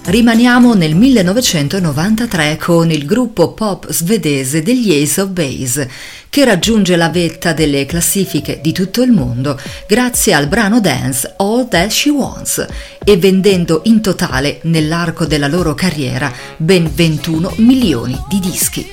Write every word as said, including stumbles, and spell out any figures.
Rimaniamo nel millenovecentonovantatré con il gruppo pop svedese degli Ace of Base, che raggiunge la vetta delle classifiche di tutto il mondo grazie al brano dance All That She Wants e vendendo in totale nell'arco della loro carriera ben ventuno milioni di dischi.